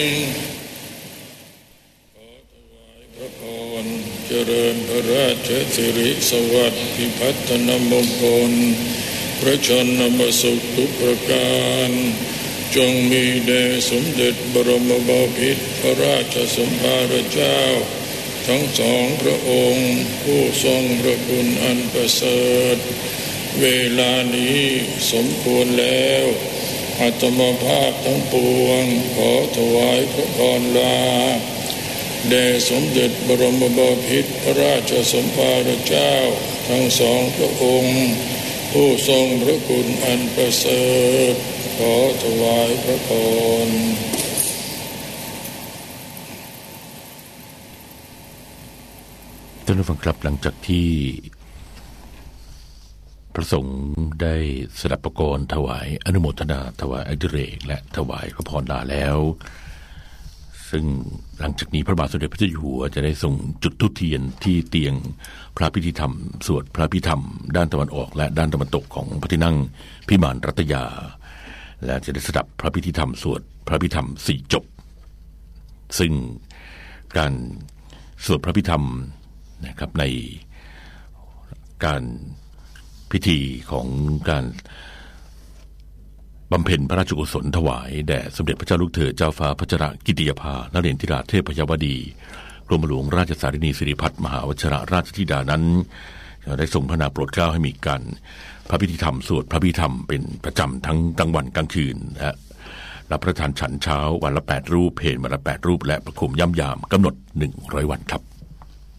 เจริญพระราชสิริสวัสดิ์พิพัฒนมงคลพระชนมสุขทุกประการจงมีแด่สมเด็จบรมบพิตรพระราชสมภารเจ้าทั้งสองพระองค์ผู้ทรงพระคุณอันประเสริฐเวลานี้สมควรแล้วอาตมาภาพทั้งปวงขอถวายพระพรลาแด่สมเด็จบรมบพิตรพระราชสมภารเจ้าทั้งสองพระองค์ผู้ทรงพระคุณอันประเสริฐขอถวายพระพรท่านผู้ฟังครับหลังจากที่พระสงฆ์ได้สดับประกรณ์ถวายอนุโมทนาถวายอดิเรกและถวายพระพรลาแล้วซึ่งหลังจากนี้พระบาทสมเด็จพระเจ้าอยู่หัวจะได้ส่งจุดธูปเทียนที่เตียงพระพิธีธรรมสวดพระพิธรรมด้านตะวันออกและด้านตะวันตกของพระที่นั่งพิมานรัตยาและจะได้สดับพระพิธีธรรมสวดพระพิธรรม4จบซึ่งการสวดพระพิธรรมนะครับในการพิธีของการบำเพ็ญพระราชกุศลถวายแด่สมเด็จพระเจ้าลูกเธอเจ้าฟ้าพัชรกิติยภานเรศธิราชเทพยวดีกรมหลวงราชสารินีสิริพัฒน์มหาวชิรราชธิดานั้นได้ทรงพระนาโปรดเกล้าให้มีการพระพิธีธรรมสวดพระพิธรรมเป็นประจำทั้งกลางวันกลางคืนและรับประทานฉันเช้าวันละ8รูปเพลวันละ8รูปและประคุมย่ำยามกำหนด100วันครับ